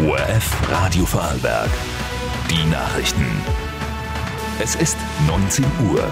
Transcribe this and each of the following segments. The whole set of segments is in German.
ORF Radio Vorarlberg. Die Nachrichten. Es ist 19 Uhr.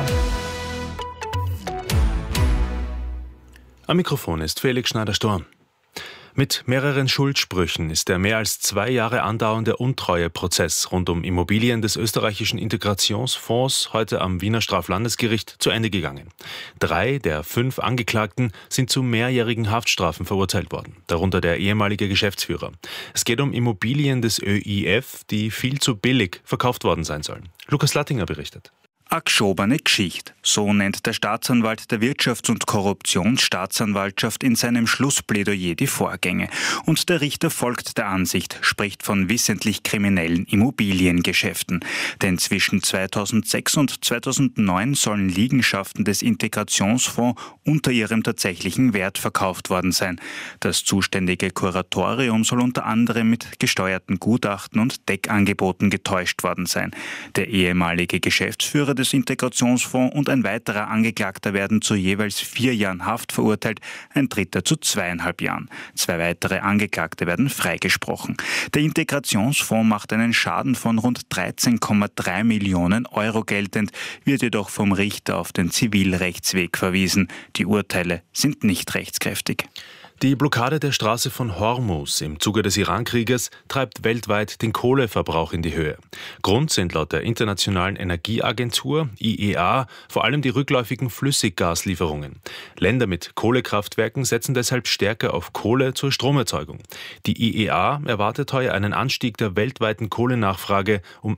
Am Mikrofon ist Felix Schneider-Storm. Mit mehreren Schuldsprüchen ist der mehr als 2 Jahre andauernde Untreueprozess rund um Immobilien des österreichischen Integrationsfonds heute am Wiener Straflandesgericht zu Ende gegangen. 3 der 5 Angeklagten sind zu mehrjährigen Haftstrafen verurteilt worden, darunter der ehemalige Geschäftsführer. Es geht um Immobilien des ÖIF, die viel zu billig verkauft worden sein sollen. Lukas Lattinger berichtet. Eine geschobene Geschichte, so nennt der Staatsanwalt der Wirtschafts- und Korruptionsstaatsanwaltschaft in seinem Schlussplädoyer die Vorgänge. Und der Richter folgt der Ansicht, spricht von wissentlich kriminellen Immobiliengeschäften. Denn zwischen 2006 und 2009 sollen Liegenschaften des Integrationsfonds unter ihrem tatsächlichen Wert verkauft worden sein. Das zuständige Kuratorium soll unter anderem mit gesteuerten Gutachten und Deckangeboten getäuscht worden sein. Der ehemalige Geschäftsführer des Integrationsfonds und ein weiterer Angeklagter werden zu jeweils 4 Jahren Haft verurteilt, ein dritter zu 2,5 Jahren. 2 weitere Angeklagte werden freigesprochen. Der Integrationsfonds macht einen Schaden von rund 13,3 Millionen Euro geltend, wird jedoch vom Richter auf den Zivilrechtsweg verwiesen. Die Urteile sind nicht rechtskräftig. Die Blockade der Straße von Hormuz im Zuge des Iran-Krieges treibt weltweit den Kohleverbrauch in die Höhe. Grund sind laut der Internationalen Energieagentur, IEA, vor allem die rückläufigen Flüssiggaslieferungen. Länder mit Kohlekraftwerken setzen deshalb stärker auf Kohle zur Stromerzeugung. Die IEA erwartet heuer einen Anstieg der weltweiten Kohlenachfrage um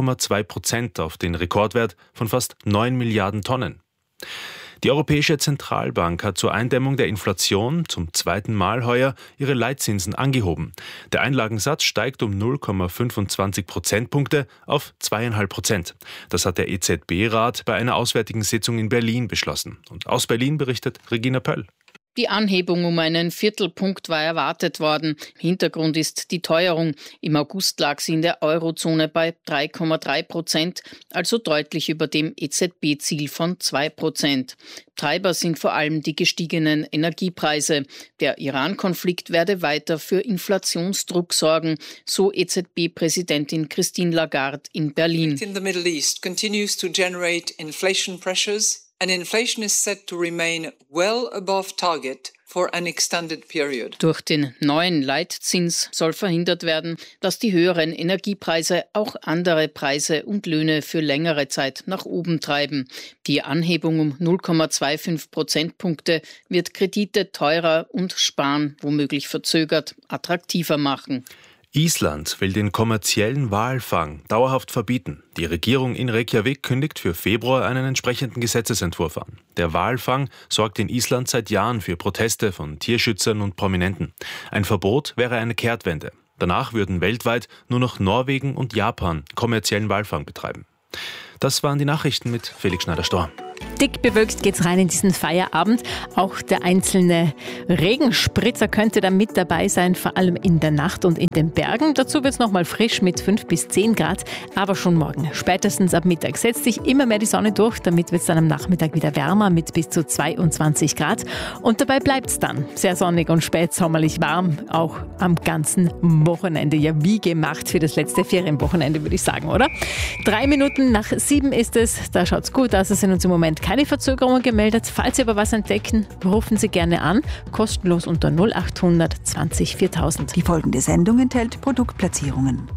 1,2% auf den Rekordwert von fast 9 Milliarden Tonnen. Die Europäische Zentralbank hat zur Eindämmung der Inflation zum 2. Mal heuer ihre Leitzinsen angehoben. Der Einlagensatz steigt um 0,25 Prozentpunkte auf 2,5%. Das hat der EZB-Rat bei einer auswärtigen Sitzung in Berlin beschlossen. Und aus Berlin berichtet Regina Pöll. Die Anhebung um einen Viertelpunkt war erwartet worden. Hintergrund ist die Teuerung. Im August lag sie in der Eurozone bei 3,3%, also deutlich über dem EZB-Ziel von 2%. Treiber sind vor allem die gestiegenen Energiepreise. Der Iran-Konflikt werde weiter für Inflationsdruck sorgen, so EZB-Präsidentin Christine Lagarde in Berlin. In the Middle East continues to generate inflation pressures. And inflation is set to remain well above target for an extended period. Durch den neuen Leitzins soll verhindert werden, dass die höheren Energiepreise auch andere Preise und Löhne für längere Zeit nach oben treiben. Die Anhebung um 0,25 Prozentpunkte wird Kredite teurer und Sparen womöglich verzögert attraktiver machen. Island will den kommerziellen Walfang dauerhaft verbieten. Die Regierung in Reykjavik kündigt für Februar einen entsprechenden Gesetzesentwurf an. Der Walfang sorgt in Island seit Jahren für Proteste von Tierschützern und Prominenten. Ein Verbot wäre eine Kehrtwende. Danach würden weltweit nur noch Norwegen und Japan kommerziellen Walfang betreiben. Das waren die Nachrichten mit Felix Schneider-Storm. Dick bewölkt geht's rein in diesen Feierabend. Auch der einzelne Regenspritzer könnte da mit dabei sein, vor allem in der Nacht und in den Bergen. Dazu wird's noch mal frisch mit 5 bis 10 Grad, aber schon morgen, spätestens ab Mittag, setzt sich immer mehr die Sonne durch. Damit wird's dann am Nachmittag wieder wärmer mit bis zu 22 Grad. Und dabei bleibt's dann sehr sonnig und spätsommerlich warm, auch am ganzen Wochenende. Ja, wie gemacht für das letzte Ferienwochenende, würde ich sagen, oder? 3 Minuten nach 7 ist es. Da schaut's gut aus. Es sind uns im Moment keine Verzögerungen gemeldet. Falls Sie aber was entdecken, rufen Sie gerne an. Kostenlos unter 0800 20 4000. Die folgende Sendung enthält Produktplatzierungen.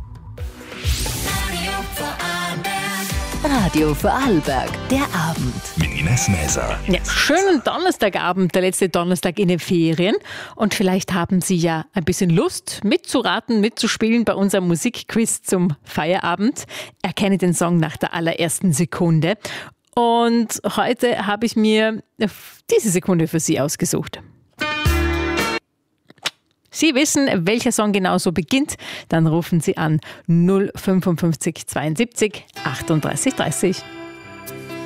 Radio Vorarlberg, der Abend mit Ines Mäser. Ja, schönen Donnerstagabend, der letzte Donnerstag in den Ferien. Und vielleicht haben Sie ja ein bisschen Lust, mitzuraten, mitzuspielen bei unserem Musikquiz zum Feierabend. Erkenne den Song nach der allerersten Sekunde. Und heute habe ich mir diese Sekunde für Sie ausgesucht. Sie wissen, welcher Song genau so beginnt, dann rufen Sie an 055 72 38 30.